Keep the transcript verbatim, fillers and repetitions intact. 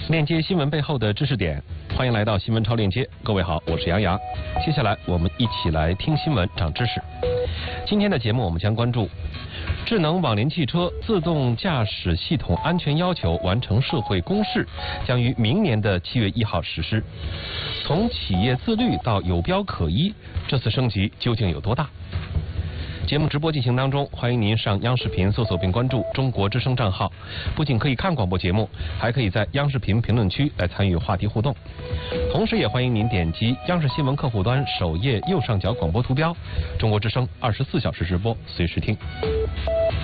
链接新闻背后的知识点，欢迎来到新闻超链接。各位好，我是杨洋。接下来我们一起来听新闻，长知识。今天的节目我们将关注智能网联汽车自动驾驶系统安全要求完成社会公示，将于明年的七月一号实施。从企业自律到有标可依，这次升级究竟有多大？节目直播进行当中，欢迎您上央视频搜索并关注中国之声账号，不仅可以看广播节目，还可以在央视频评论区来参与话题互动。同时也欢迎您点击央视新闻客户端首页右上角广播图标，中国之声二十四小时直播，随时听。